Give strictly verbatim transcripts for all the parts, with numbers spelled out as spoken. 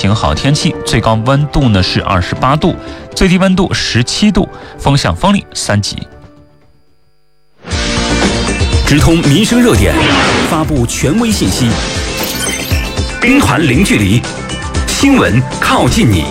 晴好天气，最高温度呢是二十八度，最低温度十七度，风向风力三级。 直通民生热点，发布权威信息，兵团零距离，新闻靠近你。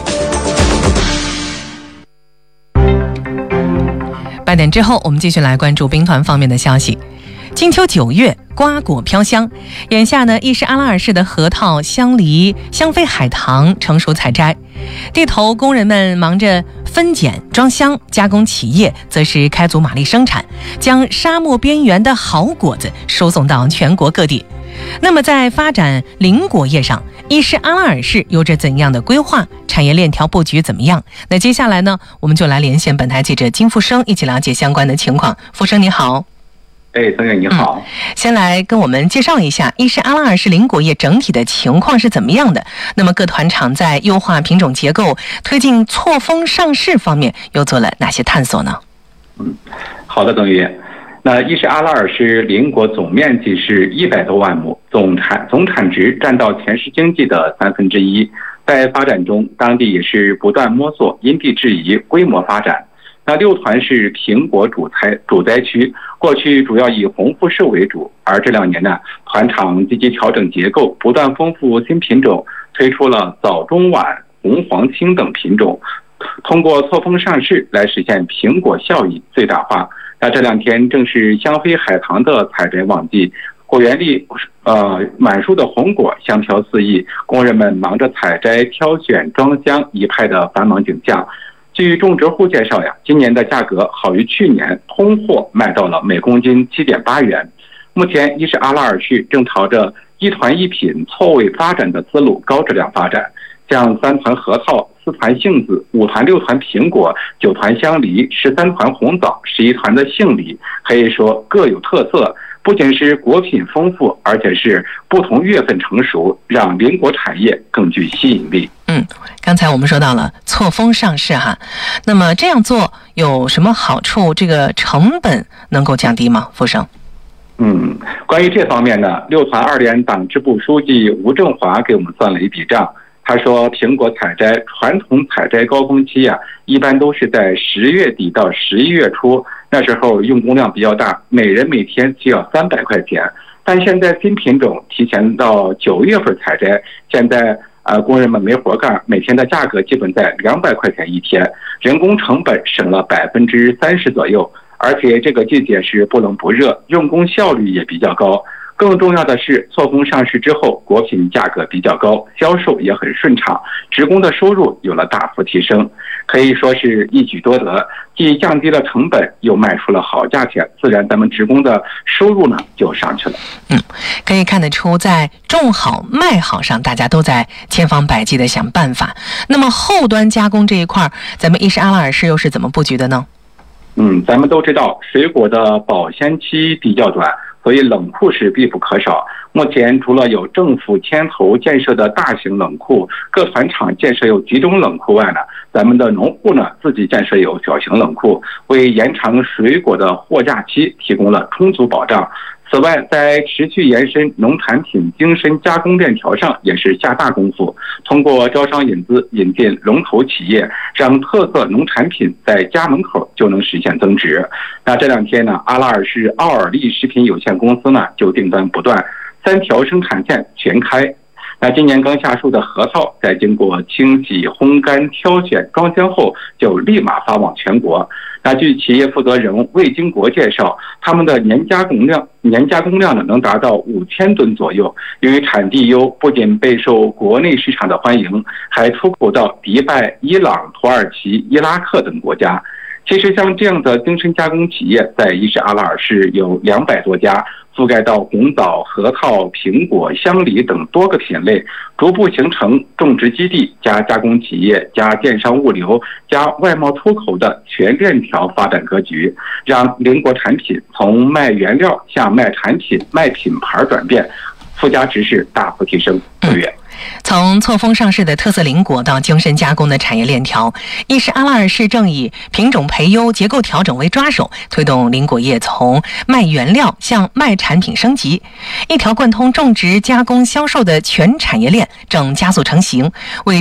八点之后，我们继续来关注兵团方面的消息。金秋九月，瓜果飘香，眼下呢，伊势阿拉尔市的核桃、香梨、香妃海棠成熟采摘，地头工人们忙着分拣装箱，加工企业则是开足马力生产，将沙漠边缘的好果子输送到全国各地。那么在发展林果业上，伊势阿拉尔市有着怎样的规划？产业链条布局怎么样？那接下来呢，我们就来连线本台记者金富生，一起了解相关的情况。富生你好。 哎，曾远你好、嗯。 先来跟我们介绍一下伊势阿拉尔市林果业整体的情况是怎么样的？那么各团厂在优化品种结构、推进错峰上市方面又做了哪些探索呢？ 嗯，好的，曾宇。那伊势阿拉尔市林果总面积是一百多万亩，总产总产值占到全市经济的三分之一。在发展中，当地也是不断摸索因地制宜、规模发展。那六团是苹果主栽主栽区，过去主要以红富士为主，而这两年呢，团厂积极调整结构，不断丰富新品种，推出了早中晚、红黄青等品种，通过错峰上市来实现苹果效益最大化。那这两天正是香妃海棠的采摘旺季，果园里呃满树的红果香飘四溢，工人们忙着采摘、挑选、装箱，一派的繁忙景象。据种植户介绍呀，今年的价格好于去年，通货卖到了每公斤七点八元。目前，伊势阿拉尔市正朝着一团一品错位发展的思路高质量发展，像三团核桃、四团杏子、五团六团苹果、九团香梨、十三团红枣、十一团的杏梨，可以说各有特色。不仅是果品丰富，而且是不同月份成熟，让林果产业更具吸引力。 嗯，刚才我们说到了错峰上市哈，那么这样做有什么好处？这个成本能够降低吗？富生？ 嗯，关于这方面呢，六团二连党支部书记吴正华给我们算了一笔账。他说，苹果采摘传统采摘高峰期啊，一般都是在十月底到十一月初，那时候用工量比较大，每人每天需要三百块钱。但现在新品种提前到九月份采摘，现在呃工人们没活干，每天的价格基本在两百块钱一天，人工成本省了百分之三十左右，而且这个季节是不冷不热，用工效率也比较高。更重要的是，错峰上市之后，果品价格比较高，销售也很顺畅，职工的收入有了大幅提升，可以说是一举多得，既降低了成本，又卖出了好价钱，自然咱们职工的收入呢就上去了。 嗯，可以看得出，在种好卖好上，大家都在千方百计的想办法。那么后端加工这一块，咱们伊势阿拉尔市又是怎么布局的呢？ 嗯，咱们都知道，水果的保鲜期比较短，所以冷库是必不可少。目前除了有政府牵头建设的大型冷库，各团厂建设有集中冷库外呢，咱们的农户呢自己建设有小型冷库，为延长水果的货架期提供了充足保障。此外，在持续延伸农产品精深加工链条上也是下大功夫，通过招商引资引进龙头企业，让特色农产品在家门口就能实现增值。那这两天呢，阿拉尔市奥尔利食品有限公司呢就订单不断，三条生产线全开。那今年刚下树的核桃，在经过清洗、烘干、挑选、装箱后，就立马发往全国。那据企业负责人魏金国介绍，他们的年加工量年加工量呢能达到五千吨左右。由于产地优，不仅备受国内市场的欢迎，还出口到迪拜、伊朗、土耳其、伊拉克等国家。其实像这样的精深加工企业，在伊势阿拉尔市有两百多家，覆盖到红枣、核桃、苹果、香梨等多个品类，逐步形成种植基地加加工企业加电商物流加外贸出口的全链条发展格局，让林果产品从卖原料向卖产品、卖品牌转变，附加值是大幅提升。对不对？ 从错峰上市的特色林果到精深加工的产业链条，伊势阿拉尔市正以品种培优、结构调整为抓手，推动林果业从卖原料向卖产品升级，一条贯通种植、加工、销售的全产业链正加速成型，为